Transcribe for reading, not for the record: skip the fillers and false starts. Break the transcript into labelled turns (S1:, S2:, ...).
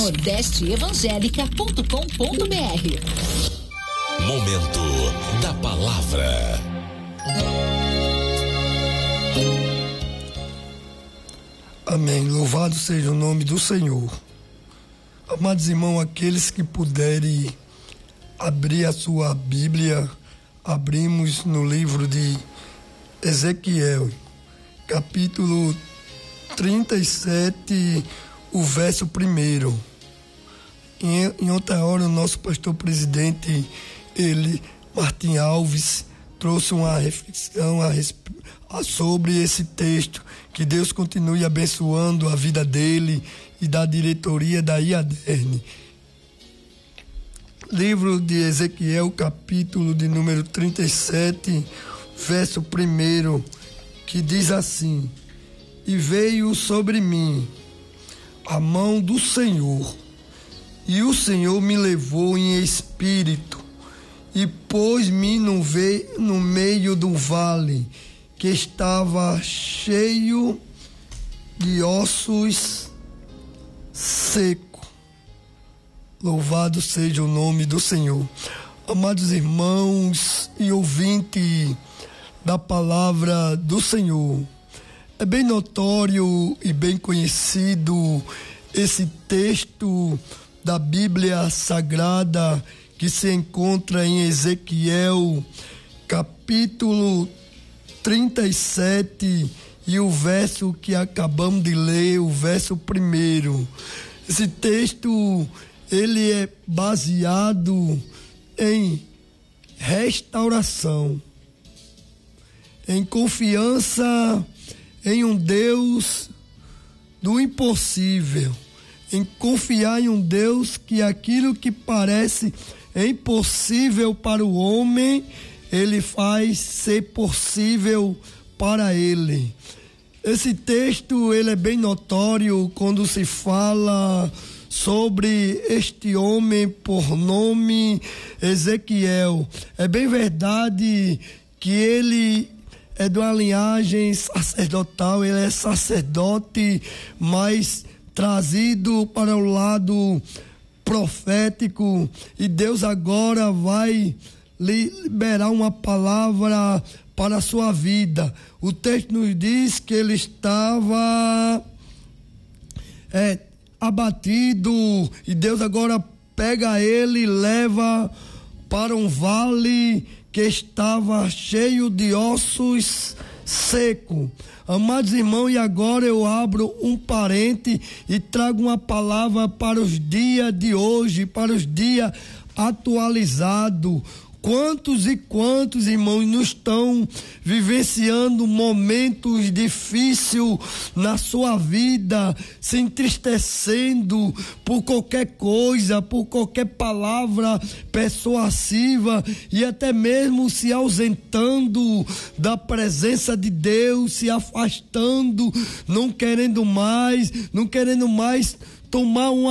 S1: nordesteevangelica.com.br. Momento da palavra.
S2: Amém. Louvado seja o nome do Senhor. Amados irmãos, aqueles que puderem abrir a sua Bíblia, abrimos no livro de Ezequiel, capítulo 37, o verso 1. Em outra hora, o nosso pastor presidente, Martim Alves, trouxe uma reflexão sobre esse texto. Que Deus continue abençoando a vida dele e da diretoria da IADERN. Livro de Ezequiel, capítulo de número 37, verso 1, que diz assim: E veio sobre mim a mão do Senhor, e o Senhor me levou em espírito, e pôs-me no meio do vale, que estava cheio de ossos secos. Louvado seja o nome do Senhor. Amados irmãos e ouvintes da palavra do Senhor, é bem notório e bem conhecido esse texto da Bíblia Sagrada que se encontra em Ezequiel, capítulo 37, e o verso que acabamos de ler, o verso 1. Esse texto, ele é baseado em restauração, em confiança em um Deus do impossível, em confiar em um Deus que aquilo que parece impossível para o homem, ele faz ser possível para ele. Esse texto, ele é bem notório quando se fala sobre este homem por nome Ezequiel. É bem verdade que ele é de uma linhagem sacerdotal, ele é sacerdote, mas trazido para o lado profético, e Deus agora vai liberar uma palavra para a sua vida. O texto nos diz que ele estava abatido, e Deus agora pega ele e leva para um vale que estava cheio de ossos secos. Amados irmãos, e agora eu abro um parente e trago uma palavra para os dias de hoje, para os dias atualizados. Quantos e quantos irmãos não estão vivenciando momentos difíceis na sua vida, se entristecendo por qualquer coisa, por qualquer palavra persuasiva, e até mesmo se ausentando da presença de Deus, se afastando, não querendo mais tomar uma